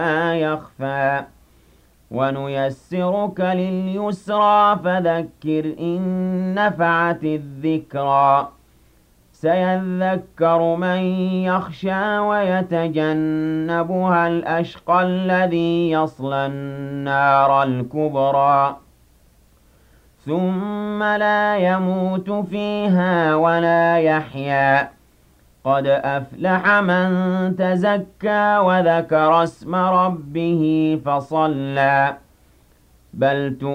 يخفى ونيسرك لليسرى فذكر إن نفعت الذكرى سيذكر من يخشى ويتجنبها الأشقى الذي يصلى النار الكبرى ثم لا يموت فيها ولا يحيا قد أفلح من تزكى وذكر اسم ربه فصلى بل